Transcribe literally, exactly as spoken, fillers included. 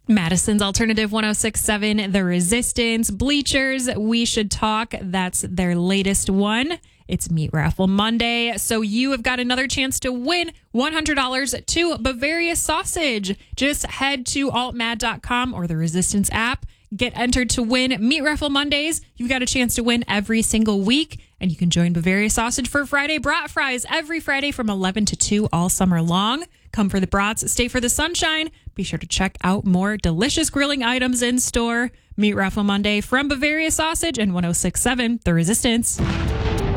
Madison's Alternative one oh six point seven, The Resistance, Bleachers, We Should Talk. That's their latest one. It's Meat Raffle Monday, so you have got another chance to win one hundred dollars to Bavaria Sausage. Just head to alt mad dot com or the Resistance app. Get entered to win Meat Raffle Mondays. You've got a chance to win every single week, and you can join Bavaria Sausage for Friday Brat Fries every Friday from eleven to two all summer long. Come for the brats, stay for the sunshine. Be sure to check out more delicious grilling items in store. Meat Raffle Monday from Bavaria Sausage and one oh six point seven The Resistance.